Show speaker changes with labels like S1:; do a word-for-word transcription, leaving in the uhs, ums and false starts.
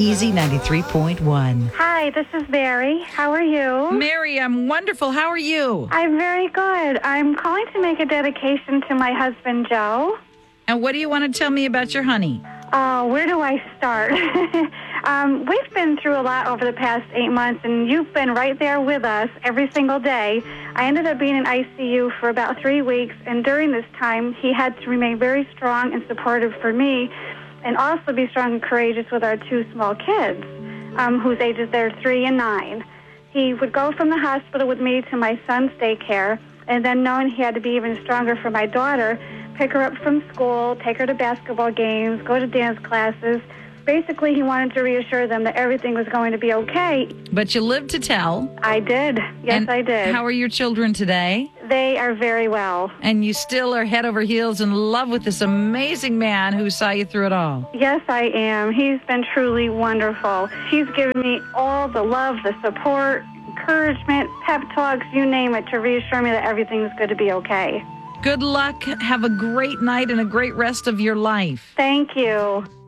S1: Easy ninety-three point one.
S2: Hi, this is Mary. How are you?
S3: Mary, I'm wonderful. How are you?
S2: I'm very good. I'm calling to make a dedication to my husband, Joe.
S3: And what do you want to tell me about your honey?
S2: Uh, where do I start? um, we've been through a lot over the past eight months, and you've been right there with us every single day. I ended up being in I C U for about three weeks, and during this time, he had to remain very strong and supportive for me, and also be strong and courageous with our two small kids, um, whose ages they're three and nine. He would go from the hospital with me to my son's daycare, and then knowing he had to be even stronger for my daughter, pick her up from school, take her to basketball games, go to dance classes. Basically, he wanted to reassure them that everything was going to be okay.
S3: But you lived to tell.
S2: I did. Yes,
S3: And
S2: I did.
S3: How are your children today?
S2: They are very well.
S3: And you still are head over heels in love with this amazing man who saw you through it all.
S2: Yes, I am. He's been truly wonderful. He's given me all the love, the support, encouragement, pep talks, you name it, to reassure me that everything's going to be okay.
S3: Good luck. Have a great night and a great rest of your life.
S2: Thank you.